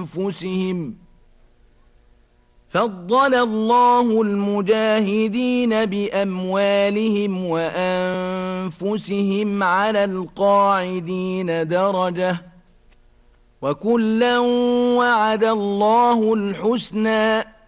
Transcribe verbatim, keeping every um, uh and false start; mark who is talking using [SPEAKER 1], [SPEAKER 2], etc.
[SPEAKER 1] أنفسهم فضل الله المجاهدين بأموالهم وأنفسهم على القاعدين درجة وكلا وعد الله الحسنى